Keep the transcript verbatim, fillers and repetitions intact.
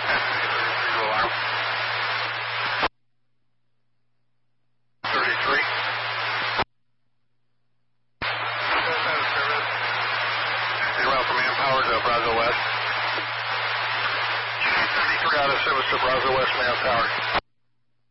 alarm. thirty-three. Zero Command Power to Brazos West. thirty-three out of service to Brazos West, man power.